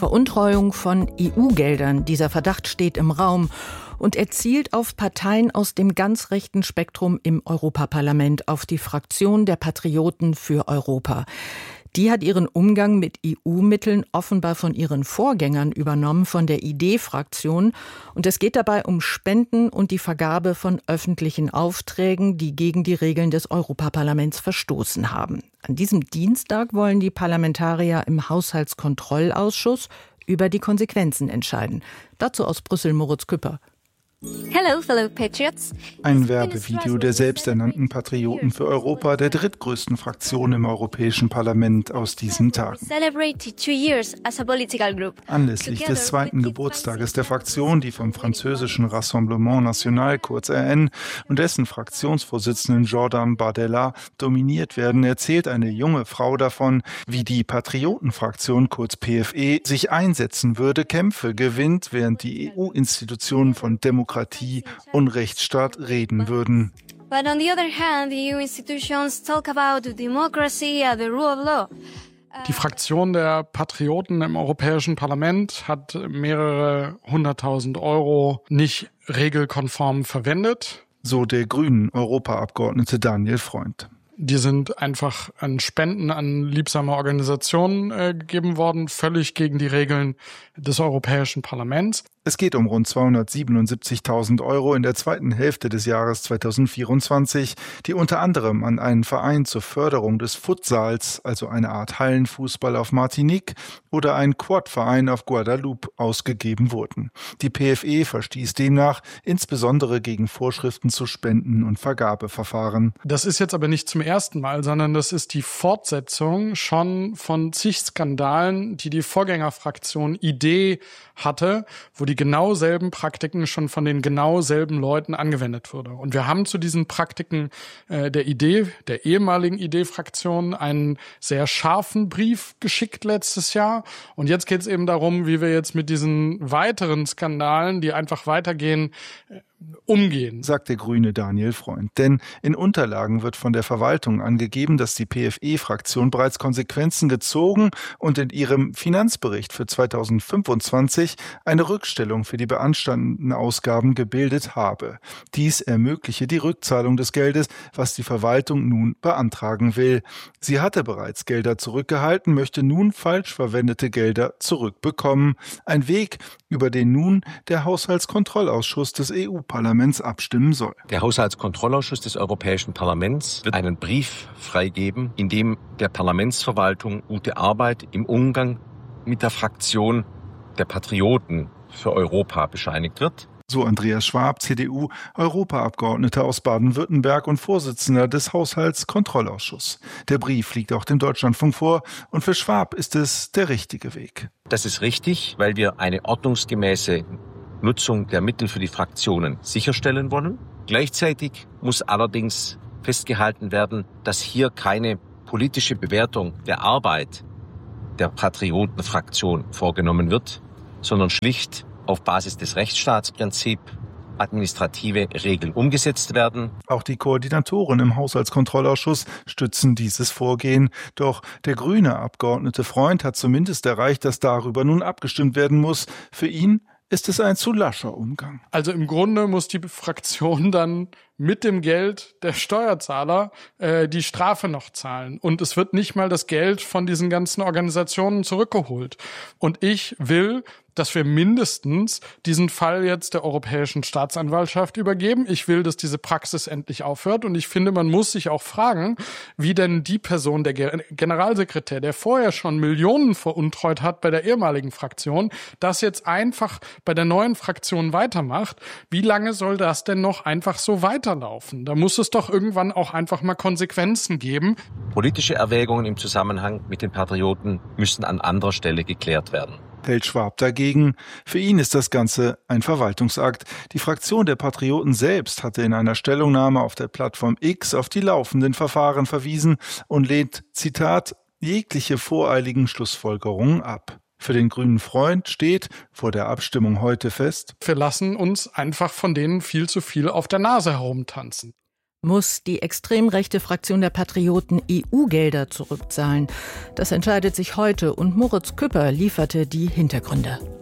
Veruntreuung von EU-Geldern. Dieser Verdacht steht im Raum und er zielt auf Parteien aus dem ganz rechten Spektrum im Europaparlament, auf die Fraktion der Patrioten für Europa. Die hat ihren Umgang mit EU-Mitteln offenbar von ihren Vorgängern übernommen, von der ID-Fraktion. Und es geht dabei um Spenden und die Vergabe von öffentlichen Aufträgen, die gegen die Regeln des Europaparlaments verstoßen haben. An diesem Dienstag wollen die Parlamentarier im Haushaltskontrollausschuss über die Konsequenzen entscheiden. Dazu aus Brüssel Moritz Küpper. Hello, fellow patriots. Ein Werbevideo der selbsternannten Patrioten für Europa, der drittgrößten Fraktion im Europäischen Parlament aus diesen Tagen. Anlässlich des 2. Geburtstages der Fraktion, die vom französischen Rassemblement National, kurz RN, und dessen Fraktionsvorsitzenden Jordan Bardella dominiert werden, erzählt eine junge Frau davon, wie die Patriotenfraktion, kurz PFE, sich einsetzen würde, Kämpfe gewinnt, während die EU-Institutionen von Demokratie und Rechtsstaat reden würden. But on the other hand, the EU institutions talk about democracy and the rule of law. Die Fraktion der Patrioten im Europäischen Parlament hat mehrere 100.000 Euro nicht regelkonform verwendet. So der grünen Europaabgeordnete Daniel Freund. Die sind einfach an Spenden an liebsame Organisationen gegeben worden, völlig gegen die Regeln des Europäischen Parlaments. Es geht um rund 277.000 Euro in der zweiten Hälfte des Jahres 2024, die unter anderem an einen Verein zur Förderung des Futsals, also eine Art Hallenfußball auf Martinique, oder einen Quad-Verein auf Guadeloupe ausgegeben wurden. Die PFE verstieß demnach insbesondere gegen Vorschriften zu Spenden- und Vergabeverfahren. Das ist jetzt aber nicht zum ersten Mal, sondern das ist die Fortsetzung schon von zig Skandalen, die die Vorgängerfraktion ID hatte, wo die genau selben Praktiken schon von den genau selben Leuten angewendet wurde. Und wir haben zu diesen Praktiken der ehemaligen ID-Fraktion, einen sehr scharfen Brief geschickt letztes Jahr. Und jetzt geht es eben darum, wie wir jetzt mit diesen weiteren Skandalen, die einfach weitergehen, umgehen, sagt der grüne Daniel Freund. Denn in Unterlagen wird von der Verwaltung angegeben, dass die PFE-Fraktion bereits Konsequenzen gezogen und in ihrem Finanzbericht für 2025 eine Rückstellung für die beanstandeten Ausgaben gebildet habe. Dies ermögliche die Rückzahlung des Geldes, was die Verwaltung nun beantragen will. Sie hatte bereits Gelder zurückgehalten, möchte nun falsch verwendete Gelder zurückbekommen. Ein Weg, über den nun der Haushaltskontrollausschuss des EU-Parlaments abstimmen soll. Der Haushaltskontrollausschuss des Europäischen Parlaments wird einen Brief freigeben, in dem der Parlamentsverwaltung gute Arbeit im Umgang mit der Fraktion der Patrioten für Europa bescheinigt wird. So Andreas Schwab, CDU, Europaabgeordneter aus Baden-Württemberg und Vorsitzender des Haushaltskontrollausschusses. Der Brief liegt auch dem Deutschlandfunk vor und für Schwab ist es der richtige Weg. Das ist richtig, weil wir eine ordnungsgemäße Nutzung der Mittel für die Fraktionen sicherstellen wollen. Gleichzeitig muss allerdings festgehalten werden, dass hier keine politische Bewertung der Arbeit der Patriotenfraktion vorgenommen wird, sondern schlicht auf Basis des Rechtsstaatsprinzips administrative Regeln umgesetzt werden. Auch die Koordinatoren im Haushaltskontrollausschuss stützen dieses Vorgehen. Doch der grüne Abgeordnete Freund hat zumindest erreicht, dass darüber nun abgestimmt werden muss. Für ihn ist es ein zu lascher Umgang. Also im Grunde muss die Fraktion dann mit dem Geld der Steuerzahler die Strafe noch zahlen. Und es wird nicht mal das Geld von diesen ganzen Organisationen zurückgeholt. Und ich will, dass wir mindestens diesen Fall jetzt der Europäischen Staatsanwaltschaft übergeben. Ich will, dass diese Praxis endlich aufhört. Und ich finde, man muss sich auch fragen, wie denn die Person, der Generalsekretär, der vorher schon Millionen veruntreut hat bei der ehemaligen Fraktion, das jetzt einfach bei der neuen Fraktion weitermacht. Wie lange soll das denn noch einfach so weiterlaufen? Da muss es doch irgendwann auch einfach mal Konsequenzen geben. Politische Erwägungen im Zusammenhang mit den Patrioten müssen an anderer Stelle geklärt werden. Hält Schwab dagegen. Für ihn ist das Ganze ein Verwaltungsakt. Die Fraktion der Patrioten selbst hatte in einer Stellungnahme auf der Plattform X auf die laufenden Verfahren verwiesen und lehnt, Zitat, jegliche voreiligen Schlussfolgerungen ab. Für den grünen Freund steht vor der Abstimmung heute fest: Wir lassen uns einfach von denen viel zu viel auf der Nase herumtanzen. Muss die extrem rechte Fraktion der Patrioten EU-Gelder zurückzahlen? Das entscheidet sich heute und Moritz Küpper lieferte die Hintergründe.